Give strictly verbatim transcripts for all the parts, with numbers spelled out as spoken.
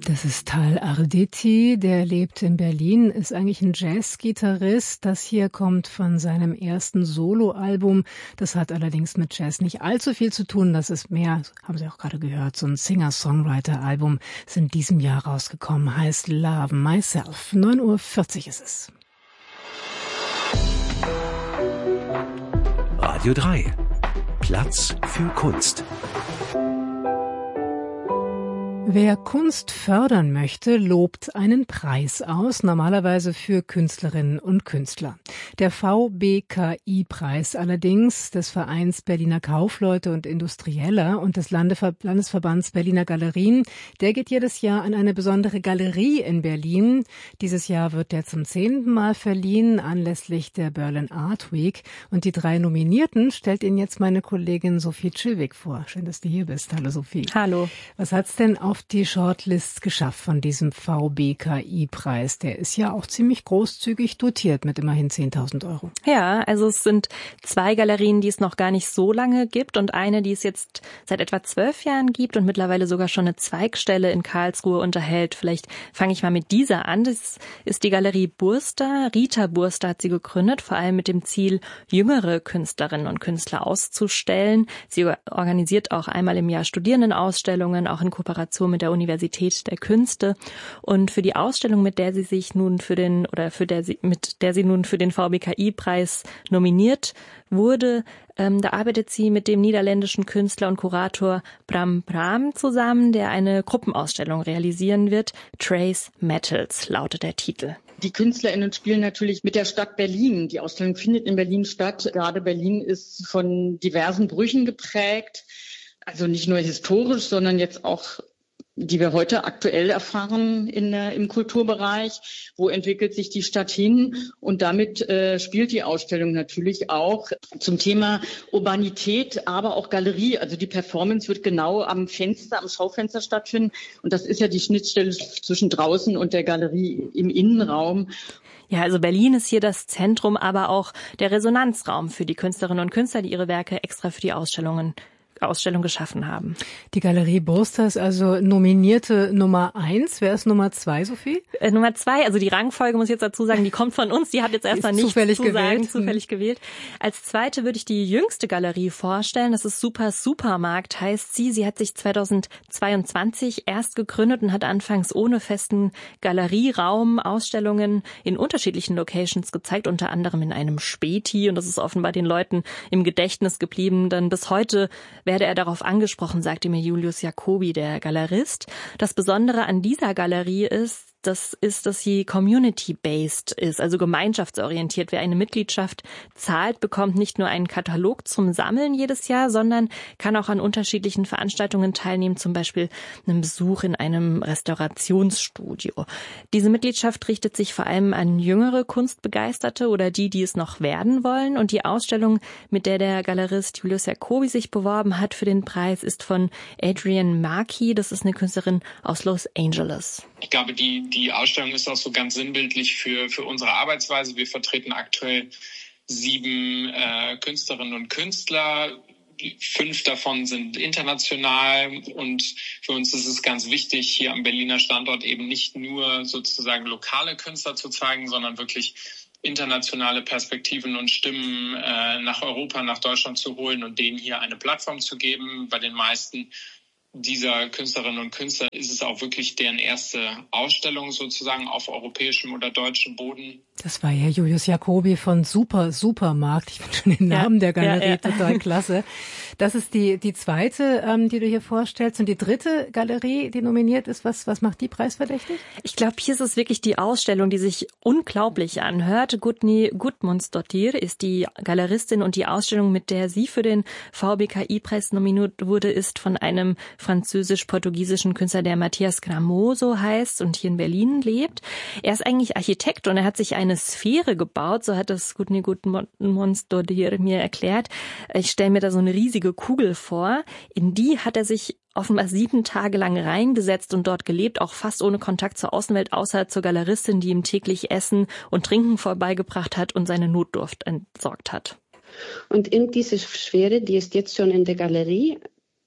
Das ist Tal Arditi, der lebt in Berlin, ist eigentlich ein Jazzgitarrist. Das hier kommt von seinem ersten Soloalbum. Das hat allerdings mit Jazz nicht allzu viel zu tun. Das ist mehr, haben Sie auch gerade gehört, so ein Singer-Songwriter-Album. Ist in diesem Jahr rausgekommen, heißt Love Myself. neun Uhr vierzig ist es. Radio drei. Platz für Kunst. Wer Kunst fördern möchte, lobt einen Preis aus, normalerweise für Künstlerinnen und Künstler. Der V B K I-Preis allerdings des Vereins Berliner Kaufleute und Industrieller und des Landever- Landesverbands Berliner Galerien, der geht jedes Jahr an eine besondere Galerie in Berlin. Dieses Jahr wird der zum zehnten Mal verliehen, anlässlich der Berlin Art Week. Und die drei Nominierten stellt Ihnen jetzt meine Kollegin Sophie Chilwig vor. Schön, dass du hier bist. Hallo Sophie. Hallo. Was hat's denn auf die Shortlist geschafft von diesem V B K I-Preis? Der ist ja auch ziemlich großzügig dotiert mit immerhin zehntausend Euro. Ja, also es sind zwei Galerien, die es noch gar nicht so lange gibt und eine, die es jetzt seit etwa zwölf Jahren gibt und mittlerweile sogar schon eine Zweigstelle in Karlsruhe unterhält. Vielleicht fange ich mal mit dieser an. Das ist die Galerie Burster. Rita Burster hat sie gegründet, vor allem mit dem Ziel, jüngere Künstlerinnen und Künstler auszustellen. Sie organisiert auch einmal im Jahr Studierendenausstellungen, auch in Kooperation mit der Universität der Künste. Und für die Ausstellung, mit der sie sich nun für den oder für der sie mit der sie nun für den V B K I-Preis nominiert wurde, ähm, da arbeitet sie mit dem niederländischen Künstler und Kurator Bram Bram zusammen, der eine Gruppenausstellung realisieren wird. Trace Metals lautet der Titel. Die KünstlerInnen spielen natürlich mit der Stadt Berlin. Die Ausstellung findet in Berlin statt. Gerade Berlin ist von diversen Brüchen geprägt. Also nicht nur historisch, sondern jetzt auch, die wir heute aktuell erfahren in, äh, im Kulturbereich. Wo entwickelt sich die Stadt hin? Und damit äh, spielt die Ausstellung natürlich auch zum Thema Urbanität, aber auch Galerie. Also die Performance wird genau am Fenster, am Schaufenster stattfinden. Und das ist ja die Schnittstelle zwischen draußen und der Galerie im Innenraum. Ja, also Berlin ist hier das Zentrum, aber auch der Resonanzraum für die Künstlerinnen und Künstler, die ihre Werke extra für die Ausstellungen Ausstellung geschaffen haben. Die Galerie Burster ist also nominierte Nummer eins. Wer ist Nummer zwei, Sophie? Äh, Nummer zwei, also die Rangfolge muss ich jetzt dazu sagen, die kommt von uns. Die hat jetzt erstmal nichts zufällig zu gewählt. sagen, zufällig gewählt. Als zweite würde ich die jüngste Galerie vorstellen. Das ist Super Supermarkt, heißt sie. Sie hat sich zweitausendzweiundzwanzig erst gegründet und hat anfangs ohne festen Galerieraum Ausstellungen in unterschiedlichen Locations gezeigt, unter anderem in einem Späti. Und das ist offenbar den Leuten im Gedächtnis geblieben. Denn bis heute werde er darauf angesprochen, sagte mir Julius Jacobi, der Galerist. Das Besondere an dieser Galerie ist, das ist, dass sie community-based ist, also gemeinschaftsorientiert. Wer eine Mitgliedschaft zahlt, bekommt nicht nur einen Katalog zum Sammeln jedes Jahr, sondern kann auch an unterschiedlichen Veranstaltungen teilnehmen, zum Beispiel einem Besuch in einem Restaurationsstudio. Diese Mitgliedschaft richtet sich vor allem an jüngere Kunstbegeisterte oder die, die es noch werden wollen. Und die Ausstellung, mit der der Galerist Julius Jacobi sich beworben hat für den Preis, ist von Adrienne Markey. Das ist eine Künstlerin aus Los Angeles. Ich glaube, die, die Ausstellung ist auch so ganz sinnbildlich für, für unsere Arbeitsweise. Wir vertreten aktuell sieben äh, Künstlerinnen und Künstler. Fünf davon sind international und für uns ist es ganz wichtig, hier am Berliner Standort eben nicht nur sozusagen lokale Künstler zu zeigen, sondern wirklich internationale Perspektiven und Stimmen äh, nach Europa, nach Deutschland zu holen und denen hier eine Plattform zu geben. Bei den meisten dieser Künstlerinnen und Künstler ist es auch wirklich deren erste Ausstellung sozusagen auf europäischem oder deutschem Boden. Das war ja Julius Jacobi von Super Supermarkt. Ich finde schon den Namen ja, der Galerie ja, ja. total klasse. Das ist die die zweite, ähm, die du hier vorstellst. Und die dritte Galerie, die nominiert ist, was was macht die preisverdächtig? Ich glaube, hier ist es wirklich die Ausstellung, die sich unglaublich anhört. Gudni Gudmundsdottir ist die Galeristin und die Ausstellung, mit der sie für den V B K I-Preis nominiert wurde, ist von einem französisch-portugiesischen Künstler, der Matthias Gramoso heißt und hier in Berlin lebt. Er ist eigentlich Architekt und er hat sich eine Sphäre gebaut, so hat das Gudni Gudmundsdottir mir erklärt. Ich stelle mir da so eine riesige Kugel vor. In die hat er sich offenbar sieben Tage lang reingesetzt und dort gelebt, auch fast ohne Kontakt zur Außenwelt, außer zur Galeristin, die ihm täglich Essen und Trinken vorbeigebracht hat und seine Notdurft entsorgt hat. Und in dieser Sphäre, die ist jetzt schon in der Galerie,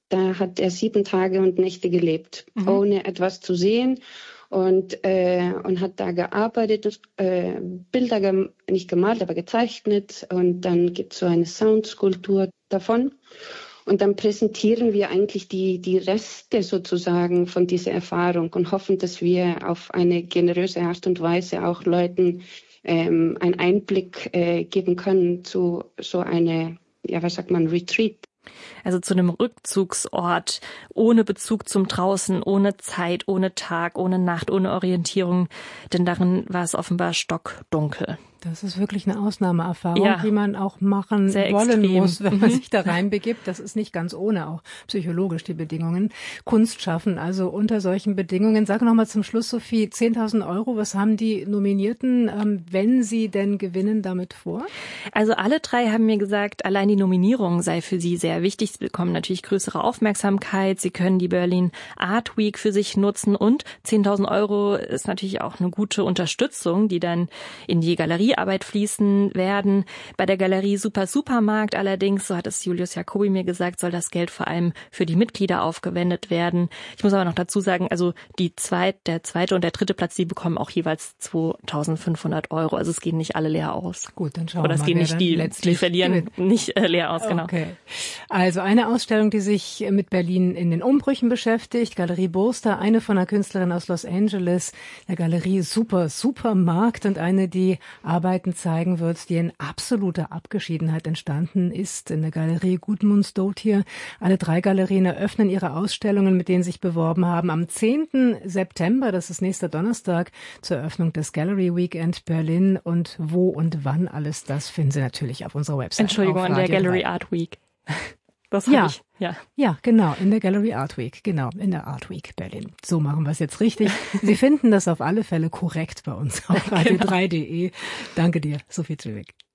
Da hat er sieben Tage und Nächte gelebt, mhm. ohne etwas zu sehen. Und, äh, und hat da gearbeitet, äh, Bilder gem- nicht gemalt, aber gezeichnet. Und dann gibt es so eine Soundskulptur davon. Und dann präsentieren wir eigentlich die, die Reste sozusagen von dieser Erfahrung und hoffen, dass wir auf eine generöse Art und Weise auch Leuten ähm, einen Einblick äh, geben können zu so eine, ja, was sagt man, Retreat. Also zu einem Rückzugsort, ohne Bezug zum Draußen, ohne Zeit, ohne Tag, ohne Nacht, ohne Orientierung. Denn darin war es offenbar stockdunkel. Das ist wirklich eine Ausnahmeerfahrung, ja, die man auch machen sehr wollen extrem. muss, wenn man sich da reinbegibt. Das ist nicht ganz ohne, auch psychologisch die Bedingungen. Kunst schaffen, also unter solchen Bedingungen. Sag noch mal zum Schluss, Sophie, zehntausend Euro, was haben die Nominierten, ähm, wenn sie denn gewinnen, damit vor? Also alle drei haben mir gesagt, allein die Nominierung sei für sie sehr wichtig. Sie bekommen natürlich größere Aufmerksamkeit. Sie können die Berlin Art Week für sich nutzen und zehntausend Euro ist natürlich auch eine gute Unterstützung, die dann in die Galerie Arbeit fließen werden. Bei der Galerie Super Supermarkt allerdings, so hat es Julius Jacobi mir gesagt, soll das Geld vor allem für die Mitglieder aufgewendet werden. Ich muss aber noch dazu sagen, also die zweit, der zweite und der dritte Platz, die bekommen auch jeweils zweitausendfünfhundert Euro. Also es gehen nicht alle leer aus. Gut, dann schauen Oder wir mal. Oder es gehen nicht die, letztlich die verlieren gewinnt. nicht äh, leer aus, genau. Okay. Also eine Ausstellung, die sich mit Berlin in den Umbrüchen beschäftigt. Galerie Burster, eine von einer Künstlerin aus Los Angeles. Der Galerie Super Supermarkt und eine, die Arbeiten zeigen wird, die in absoluter Abgeschiedenheit entstanden ist in der Galerie Gudmundsdóttir hier. Alle drei Galerien eröffnen ihre Ausstellungen, mit denen sie sich beworben haben, am zehnten September, das ist nächster Donnerstag, zur Eröffnung des Gallery Weekend Berlin. Und wo und wann alles das finden Sie natürlich auf unserer Website. Entschuldigung, an der Gallery Art Week. Das ja, ich, ja. Ja, genau, in der Gallery Art Week, genau, in der Art Week Berlin. So machen wir es jetzt richtig. Sie finden das auf alle Fälle korrekt bei uns auf radio drei punkt de. Danke dir, Sophie Zwick.